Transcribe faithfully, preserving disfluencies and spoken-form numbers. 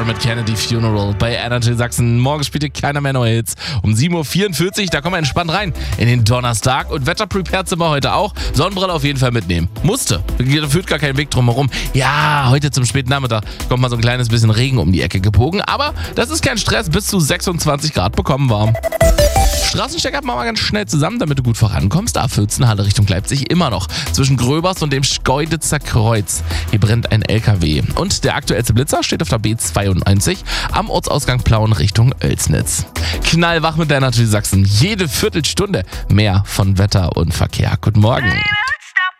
Dermot Kennedy Funeral bei Energy Sachsen. Morgen spielt hier keiner mehr neue Hits. Um sieben Uhr vierundvierzig, da kommen wir entspannt rein in den Donnerstag. Und Wetter-Prepared sind wir heute auch. Sonnenbrille auf jeden Fall mitnehmen. Musste. Da führt gar kein Weg drum herum. Ja, heute zum späten Nachmittag kommt mal so ein kleines bisschen Regen um die Ecke gebogen. Aber das ist kein Stress. Bis zu sechsundzwanzig Grad bekommen wir. Straßenstecker machen wir ganz schnell zusammen, damit du gut vorankommst. A vierzehn Halle Richtung Leipzig immer noch. Zwischen Gröbers und dem Schkeuditzer Kreuz. Hier brennt ein L K W. Und der aktuellste Blitzer steht auf der B zweiundneunzig am Ortsausgang Plauen Richtung Oelsnitz. Knallwach mit der Energy Sachsen. Jede Viertelstunde mehr von Wetter und Verkehr. Guten Morgen.